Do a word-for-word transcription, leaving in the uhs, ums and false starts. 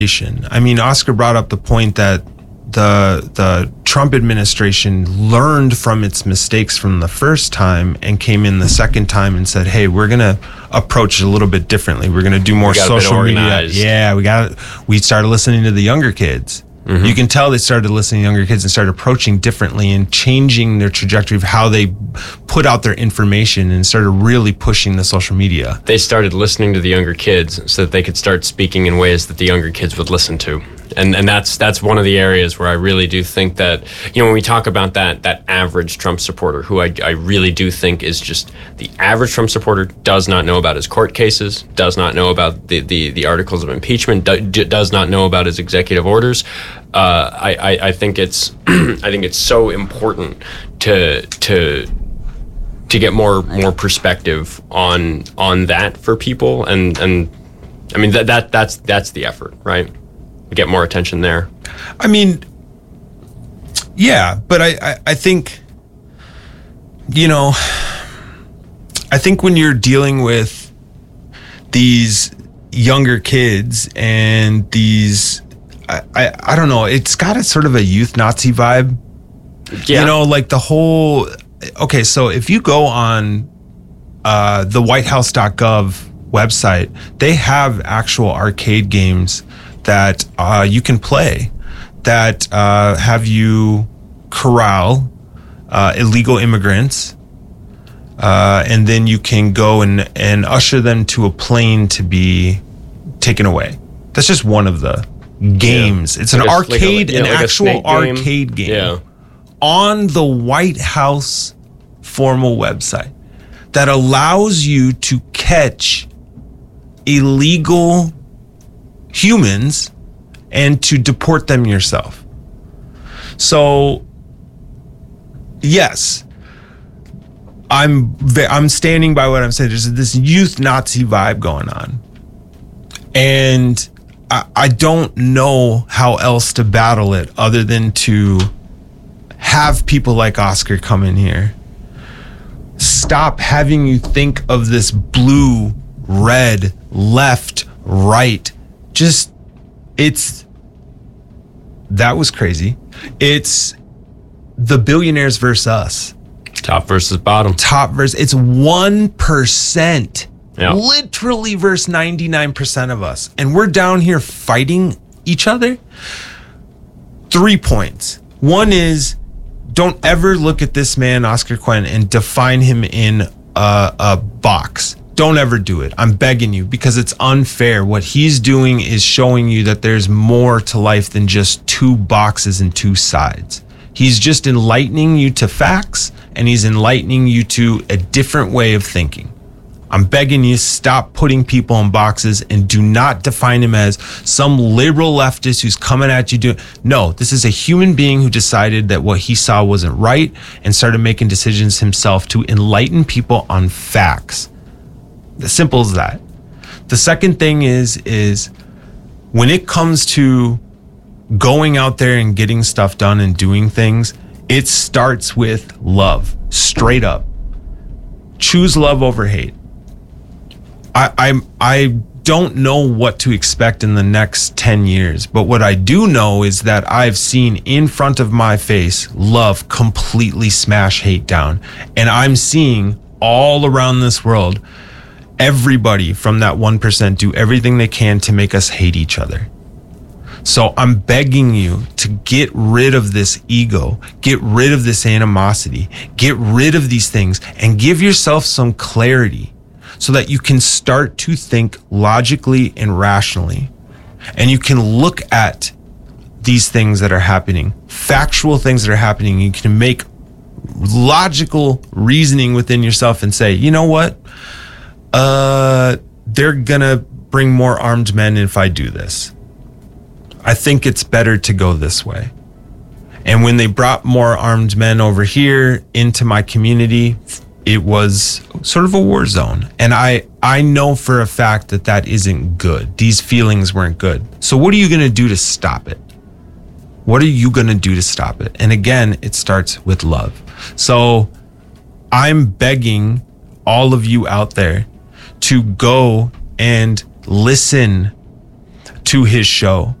I mean, Oscar brought up the point that the the Trump administration learned from its mistakes from the first time and came in the second time and said, hey, we're going to approach it a little bit differently. We're going to do more social media. Yeah, we got we started listening to the younger kids. Mm-hmm. You can tell they started listening to younger kids and started approaching differently and changing their trajectory of how they put out their information and started really pushing the social media. They started listening to the younger kids so that they could start speaking in ways that the younger kids would listen to. And and that's that's one of the areas where I really do think that, you know, when we talk about that that average Trump supporter, who I, I really do think is just the average Trump supporter, does not know about his court cases, does not know about the, the, the articles of impeachment, do, does not know about his executive orders. Uh, I, I, I think it's I think it's so important to to to get more more perspective on on that for people, and and I mean that that that's that's the effort, right? Get more attention there. I mean, yeah, but I, I, I think, you know, I think when you're dealing with these younger kids and these, I, I, I don't know, it's got a sort of a youth Nazi vibe. Yeah. You know, like the whole, okay, so if you go on uh, the white house dot gov website, they have actual arcade games that uh, you can play that uh, have you corral uh, illegal immigrants, uh, and then you can go and, and usher them to a plane to be taken away. That's just one of the games. Yeah. It's like an a, arcade, like a, yeah, an like actual arcade game, game yeah. on the White House formal website that allows you to catch illegal humans and to deport them yourself. So yes, I'm I'm standing by what I'm saying. There's this youth Nazi vibe going on, and I, I don't know how else to battle it other than to have people like Oscar come in here, stop having you think of this blue, red, left, right. Just, it's, that was crazy. It's the billionaires versus us. Top versus bottom. Top versus, it's one percent. Yeah. Literally versus ninety-nine percent of us. And we're down here fighting each other. Three points. One is, don't ever look at this man, Oscar Cohen, and define him in a, a box. Don't ever do it. I'm begging you, because it's unfair. What he's doing is showing you that there's more to life than just two boxes and two sides. He's just enlightening you to facts, and he's enlightening you to a different way of thinking. I'm begging you, stop putting people in boxes and do not define him as some liberal leftist who's coming at you doing. No, this is a human being who decided that what he saw wasn't right and started making decisions himself to enlighten people on facts. As simple as that. The second thing is, is when it comes to going out there and getting stuff done and doing things, it starts with love, straight up. Choose love over hate. I I'm, I don't know what to expect in the next ten years, but what I do know is that I've seen in front of my face love completely smash hate down. And I'm seeing all around this world everybody from that one percent do everything they can to make us hate each other. So I'm begging you to get rid of this ego, get rid of this animosity, get rid of these things, and give yourself some clarity so that you can start to think logically and rationally. And you can look at these things that are happening, factual things that are happening. You can make logical reasoning within yourself and say, you know what? Uh, they're gonna bring more armed men if I do this. I think it's better to go this way. And when they brought more armed men over here into my community, it was sort of a war zone. And I, I know for a fact that that isn't good. These feelings weren't good. So what are you gonna do to stop it? What are you gonna do to stop it? And again, it starts with love. So I'm begging all of you out there to go and listen to his show.